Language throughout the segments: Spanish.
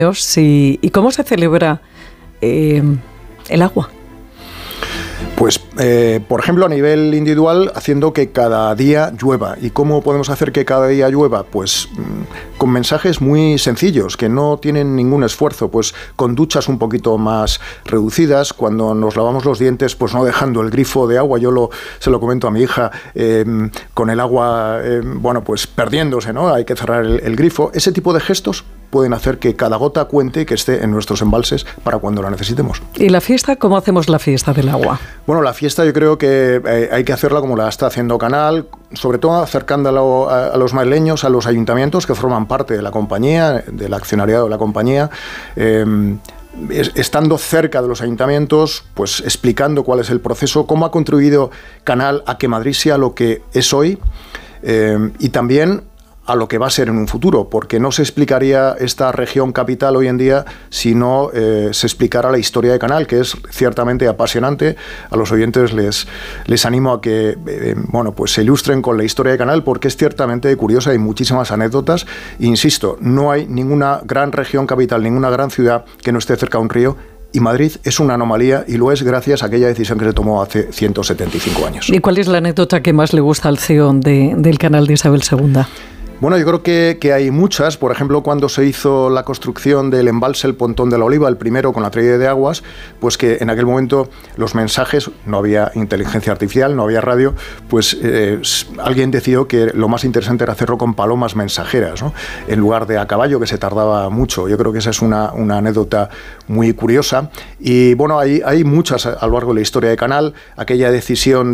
¿Y cómo se celebra el agua? Pues, por ejemplo, a nivel individual, haciendo que cada día llueva. ¿Y cómo podemos hacer que cada día llueva? Pues con mensajes muy sencillos, que no tienen ningún esfuerzo, pues con duchas un poquito más reducidas, cuando nos lavamos los dientes, pues no dejando el grifo de agua. Se lo comento a mi hija, con el agua, pues perdiéndose, ¿no? Hay que cerrar el grifo. Ese tipo de gestos pueden hacer que cada gota cuente, que esté en nuestros embalses para cuando la necesitemos. ¿Y la fiesta? ¿Cómo hacemos la fiesta del agua? Bueno, la fiesta yo creo que hay que hacerla como la está haciendo Canal, sobre todo acercándolo a los madrileños, a los ayuntamientos que forman parte de la compañía, del accionariado de la compañía, estando cerca de los ayuntamientos, pues explicando cuál es el proceso, cómo ha contribuido Canal a que Madrid sea lo que es hoy, y también a lo que va a ser en un futuro, porque no se explicaría esta región capital hoy en día si no se explicara la historia de Canal, que es ciertamente apasionante. A los oyentes les animo a que pues se ilustren con la historia de Canal, porque es ciertamente curiosa, hay muchísimas anécdotas. Insisto, no hay ninguna gran región capital, ninguna gran ciudad que no esté cerca de un río. Y Madrid es una anomalía, y lo es gracias a aquella decisión que se tomó hace 175 años. ¿Y cuál es la anécdota que más le gusta al CEO del canal de Isabel II? Bueno, yo creo que hay muchas. Por ejemplo, cuando se hizo la construcción del embalse El Pontón de la Oliva, el primero con la tragedia de aguas, pues que en aquel momento los mensajes, no había inteligencia artificial, no había radio, pues alguien decidió que lo más interesante era hacerlo con palomas mensajeras, ¿no? En lugar de a caballo, que se tardaba mucho. Yo creo que esa es una anécdota muy curiosa. Y bueno, hay muchas a lo largo de la historia de Canal. Aquella decisión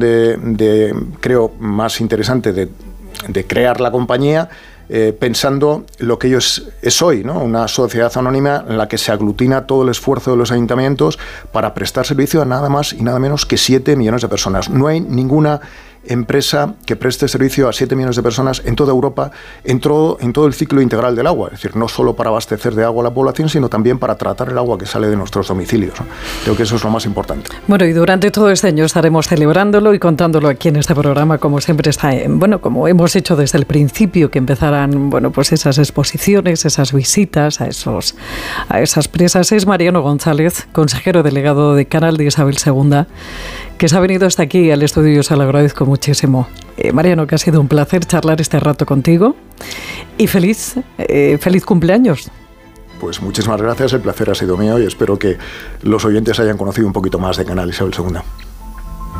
creo, más interesante de crear la compañía, pensando lo que es hoy, ¿no? Una sociedad anónima en la que se aglutina todo el esfuerzo de los ayuntamientos para prestar servicio a nada más y nada menos que 7 millones de personas. No hay ninguna empresa que preste servicio a 7 millones de personas en toda Europa, en todo el ciclo integral del agua. Es decir, no solo para abastecer de agua a la población, sino también para tratar el agua que sale de nuestros domicilios, ¿no? Creo que eso es lo más importante. Bueno, y durante todo este año estaremos celebrándolo y contándolo aquí en este programa, como siempre está, como hemos hecho desde el principio, que empezarán, pues esas exposiciones, esas visitas a esas presas. Es Mariano González, consejero delegado de Canal de Isabel II, que se ha venido hasta aquí al estudio y os lo agradezco muchísimo. Mariano, que ha sido un placer charlar este rato contigo, y feliz cumpleaños. Pues muchísimas gracias, el placer ha sido mío, y espero que los oyentes hayan conocido un poquito más de Canal Isabel II.